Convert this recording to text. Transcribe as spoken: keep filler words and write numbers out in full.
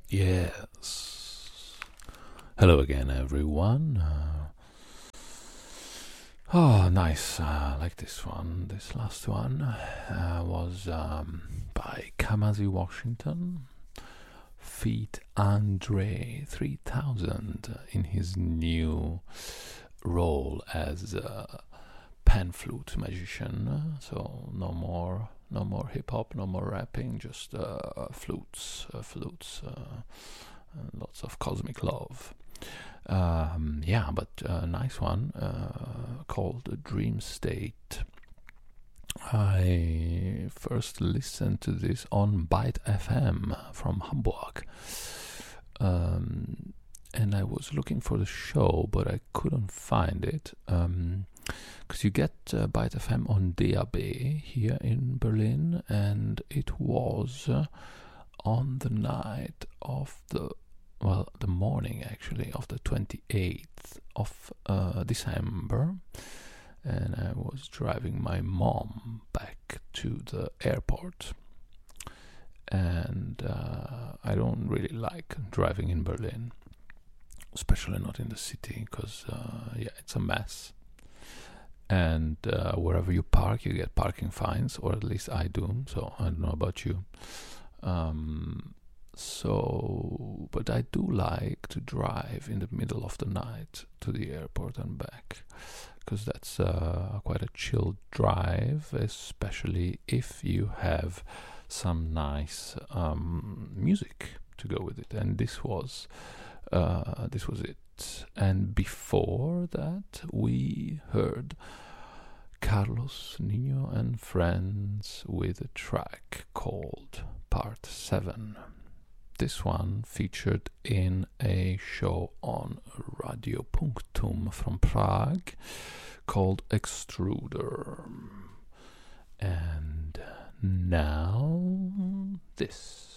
Yes. Hello again, everyone. Uh, oh, nice. Uh, I like this one. This last one uh, was um, by Kamasi Washington. Feat Andre three thousand in his new role as a pan flute magician. So no more, no more hip hop, no more rapping, just uh, flutes, uh, flutes, uh, and lots of cosmic love. Um, yeah, but a nice one uh, called Dream State. I first listened to this on Byte F M from Hamburg. Um, and I was looking for the show, but I couldn't find it. Um, because you get uh, Byte F M on D A B here in Berlin, and it was uh, on the night of the, well, the morning actually, of the twenty-eighth of uh, December. And I was driving my mom back to the airport. And uh, I don't really like driving in Berlin, especially not in the city, because uh, yeah, it's a mess. And uh, wherever you park, you get parking fines, or at least I do. So I don't know about you. Um, so, but I do like to drive in the middle of the night to the airport and back, because that's uh, quite a chill drive, especially if you have some nice um, music to go with it. And this was uh, this was it. And before that, we heard Carlos Nino and Friends with a track called Part seven. This one featured in a show on Radio Punctum from Prague called Extruder. And now this.